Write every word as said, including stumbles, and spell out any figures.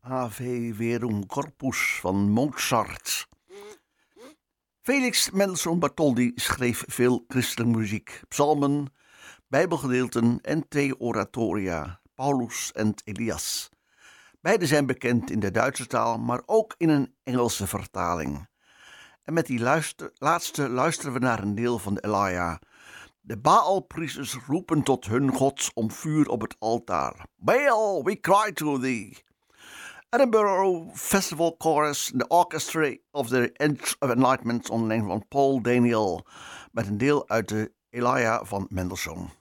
Ave Verum Corpus van Mozart. Felix Mendelssohn Bartholdy schreef veel christelijke muziek, psalmen, bijbelgedeelten en twee oratoria, Paulus en Elias. Beide zijn bekend in de Duitse taal, maar ook in een Engelse vertaling. En met die luister, laatste luisteren we naar een deel van de Elia. De Baalpriesters roepen tot hun gods om vuur op het altaar. Baal, we cry to thee. Edinburgh Festival Chorus, de Orchestra of the Age of Enlightenment onder leiding van Paul Daniel, met een deel uit de Elia van Mendelssohn.